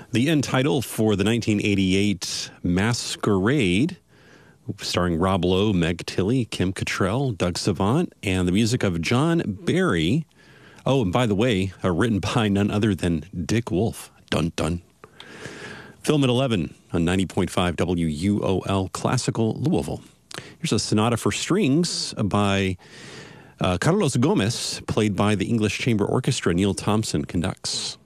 The end title for the 1988 Masquerade, starring Rob Lowe, Meg Tilly, Kim Cattrall, Doug Savant, and the music of John Barry. Oh, and by the way, written by none other than Dick Wolf. Dun dun. Film at 11 on 90.5 WUOL Classical Louisville. Here's a sonata for strings by Carlos Gomez, played by the English Chamber Orchestra. Neil Thompson conducts.